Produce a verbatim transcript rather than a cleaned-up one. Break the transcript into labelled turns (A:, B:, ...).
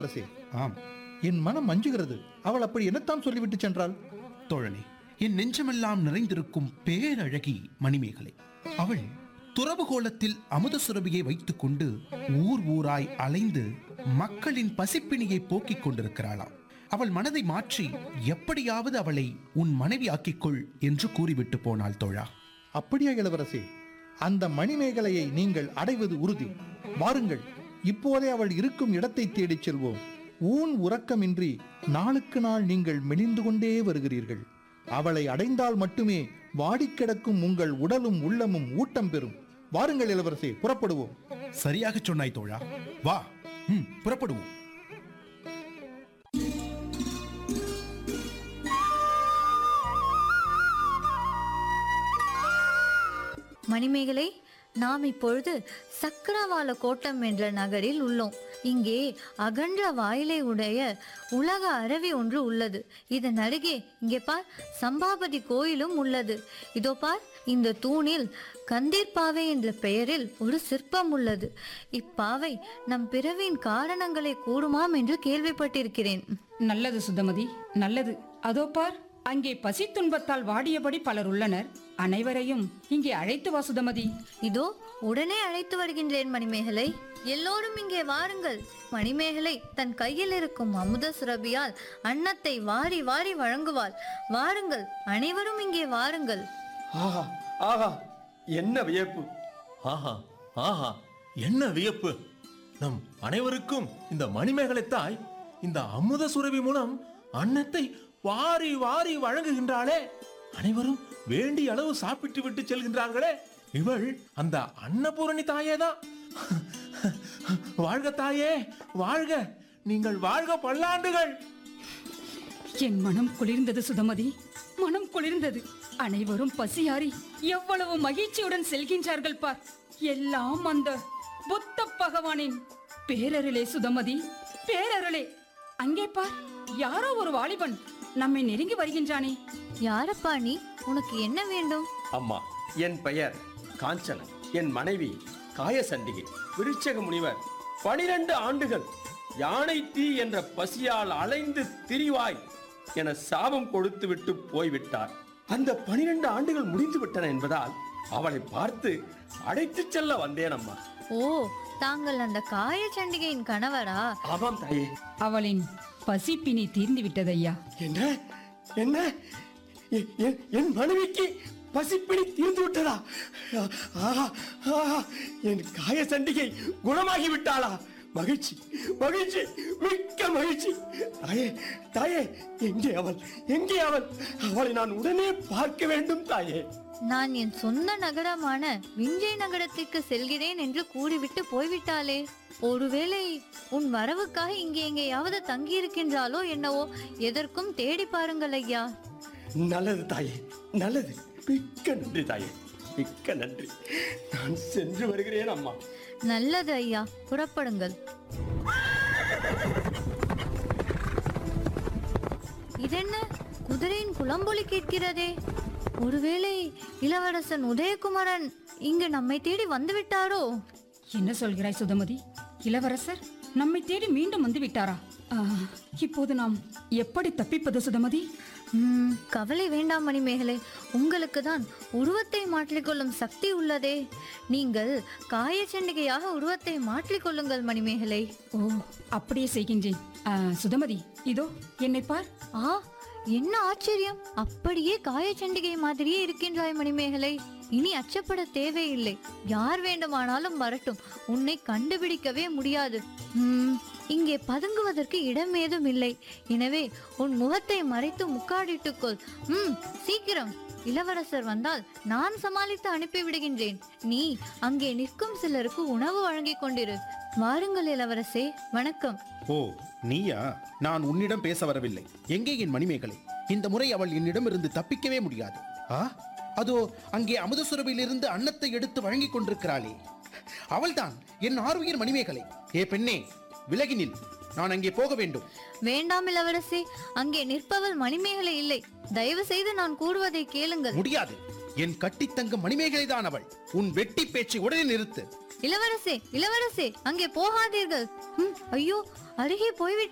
A: அரசே, ஆம், என் மனம் அஞ்சுகிறது. அவள் அப்படி என்னத்தான் சொல்லிவிட்டு சென்றாள்?
B: தோழனே, என் நெஞ்சமெல்லாம் நிறைந்திருக்கும் பேரழகி மணிமேகலை. அவள் துறவு கோலத்தில் அமுத சுரபியை வைத்துக் கொண்டு ஊர் ஊராய் அலைந்து மக்களின் பசிப்பிணியை போக்கிக் கொண்டிருக்கிறாளாம். அவள் மனதை மாற்றி எப்படியாவது அவளை உன் மனைவி ஆக்கிக்கொள் என்று கூறிவிட்டு போனாள் தோழா.
A: அப்படியா இளவரசே? அந்த மணிமேகலையை நீங்கள் அடைவது உறுதி. வாருங்கள், இப்போதே அவள் இருக்கும் இடத்தை தேடிச் செல்வோம். ஊன் உறக்கமின்றி நாளுக்கு நாள் நீங்கள் மெலிந்து கொண்டே வருகிறீர்கள். அவளை அடைந்தால் மட்டுமே வாடிக்கிடக்கும் உங்கள் உடலும் உள்ளமும் ஊட்டம் பெறும். வாருங்கள் இளவரசே, புறப்படுவோம்.
B: சரியாக சொன்னாய் தோழா. வா, ம், புறப்படுவோம்.
C: மணிமேகலை, நாம் இப்பொழுது சக்கரவாள கோட்டம் என்ற நகரில் உள்ளோம். இங்கே அகன்ற வாயிலை உடைய உலக அருவி ஒன்று உள்ளது. இதன் அருகே இங்கே பார், சம்பாபதி கோயிலும் உள்ளது. இதோ பார், இந்த தூணில் கந்தீர்பாவை என்ற பெயரில் ஒரு சிற்பம் உள்ளது. இப்பாவை நம் பிறவியின் காரணங்களை கூறுமாம் என்று கேள்விப்பட்டிருக்கிறேன்.
D: நல்லது சுதமதி, நல்லது. அதோ பார், அங்கே பசி துன்பத்தால் வாடியபடி பலர் உள்ளனர். அனைவரையும் இங்கே அழைத்து வா சுதமதி.
C: இதோ உடனே அழைத்து வருகின்றேன் மணிமேகலை. எல்லோரும் இங்கே வாருங்கள். மணிமேகலை தன் கையில் இருக்கும் அமுத சுரபியால் அன்னத்தை வாரி வாரி வழங்குவாள். வாருங்கள், அனைவரும் இங்கே வாருங்கள்.
E: ஆஹா ஆஹா, என்ன வியப்பு!
F: ஆஹா ஆஹா, என்ன வியப்பு! நம் அனைவருக்கும் இந்த மணிமேகலை தாய் இந்த அமுத சுரபி மூலம் அன்னத்தை வாரி வாரி வழங்குகின்றாளே. அனைவரும் வேண்டிய அளவு சாப்பிட்டு விட்டு செல்கின்றார்களே. இவள் அந்த அன்னபூரணி தாயேதான். வாழ்க தாயே, வாழ்க! நீங்கள் வாழ்க பல்லாண்டுகள்!
D: என் மனம் குளிர்ந்தது சுதமதி, மனம் குளிர்ந்தது. அனைவரும் பசியாரி எவ்வளவு மகிழ்ச்சியுடன் செல்கின்றார்கள் பார். எல்லாம் அந்த புத்த பகவானின் பேரருளே சுதமதி, பேரருளே. அங்கே பார், யாரோ ஒரு வாலிபன் நம்மை நெருங்கி வருகின்றானே.
C: யாரப்பா நீ? உனக்கு என்ன வேண்டும்?
E: அம்மா, என் பெயர் காஞ்சனன். என் மனைவி காயசண்டிகை. விருட்சக முனிவர் பனிரெண்டு ஆண்டுகள் யானை தீ என்ற பசியால் அலைந்து திரிவாய் என சாபம் கொடுத்து விட்டு போய்விட்டார். அந்த பனிரெண்டு ஆண்டுகள் முடிந்து விட்டன என்பதால் அவளை பார்த்து அழைத்துச் செல்ல வந்தேன் அம்மா.
C: ஓ, தாங்கள் அந்த காய சண்டிகையின் கணவரா?
E: ஆமாம் தாயே.
D: அவளின் பசிப்பினி தீர்ந்து விட்டதையா.
E: என்ன என்ன எ- எ- என் மனைவிக்கு பசிப்பிடி தீர்ந்து விட்டதா? ஆஹா, ஆஹா, என் காய சண்டிகை குணமாகி விட்டாளா? மகிழ்ச்சி, மகிழ்ச்சி, மிக்க மகிழ்ச்சி. தாயே, தாயே, எங்கே அவள்? எங்கே அவள்? அவளை நான் உடனே பார்க்க வேண்டும் தாயே.
C: நான் என் சொந்த நகரமான விஞ்சை நகரத்திற்கு செல்கிறேன் என்று கூறிவிட்டு போய்விட்டாளே. ஒருவேளை உன் வரவுக்காக இங்கே எங்கேயாவது தங்கியிருக்கின்றாளோ என்னவோ. எதற்கும் தேடி பாருங்கள் ஐயா.
E: நல்லது தாயே, நல்லது. மிக்க நன்றி தாயே, மிக்க நன்றி. நான் சென்று வருகிறேன் அம்மா.
C: நல்லது ஐயா, புறப்படுங்கள். இதென்ன, குதிரையின் குளம்பொலி கேட்கிறதே. ஒருவேளை இளவரசன் உதயகுமரன் இங்கு நம்மை தேடி வந்து விட்டாரோ?
D: என்ன சொல்கிறாய் சுதமதி? இளவரசர் நம்மை தேடி மீண்டும் வந்து விட்டாரா? ஆ, இப்போது நாம் எப்படி தப்பிப்பது சுதமதி?
C: ம், கவலை வேண்டாம் மணிமேகலை. உங்களுக்கு தான் உருவத்தை மாற்றிக்கொள்ளும் சக்தி உள்ளதே. நீங்கள் காயச்சண்டிகையாக உருவத்தை மாற்றிக்கொள்ளுங்கள் மணிமேகலை.
D: ஓ, அப்படியே செய்கின்றேன். ஆ, சுதமதி, இதோ என்னை பார்.
C: ஆ, என்ன ஆச்சரியம்! அப்படியே காயச்சண்டிகை மாதிரியே இருக்கின்றாய் மணிமேகலை. இனி அச்சப்பட தேவையில்லை. யார் வேண்டுமானாலும் வரட்டும், உன்னை கண்டுபிடிக்கவே முடியாது. ம், இங்கே பதுங்குவதற்கு இடம் ஏதும் இல்லை. எனவே உன் முகத்தை மறைத்து முக்காடிட்டுக்கொள். ம், சீக்கிரம். இளவரசர் வந்தால் நான் சமாளித்து அனுப்பி விடுகின்றேன். நீ அங்கே நிற்கும் சிலருக்கு உணவு வழங்கிக் கொண்டிரு. வாருங்கள் இளவரசே, வணக்கம்.
B: ஓ, நீயா? நான் உன்னிடம் பேச வரவில்லை. எங்கே என் மணிமேகலை? இந்த முறை அவள் என்னிடம் இருந்து தப்பிக்கவே முடியாது. ஆ, அதோ அங்கே அமுத சுரபியிலிருந்து அன்னத்தை எடுத்து வழங்கிக் கொண்டிருக்கிறாளே, அவள்தான் என் ஆருயிர் மணிமேகலை. ஏ பெண்ணே, விலகினில். நான் அங்கே போக வேண்டும்.
C: வேண்டாம் இளவரசே, அங்கே நிற்பவள் மணிமேகலை இல்லை. தயவு செய்து நான் கூறுவதை கேளுங்கள்.
B: முடியாது. என் கட்டித்தங்க மணிமேகலை தான் அவள். உன் வெட்டி பேச்சை உடனே நிறுத்து.
C: இளவரசே இளவரசே அங்கே போகாதீர்கள். ம், ஐயோ, அருகே போய்விட்டு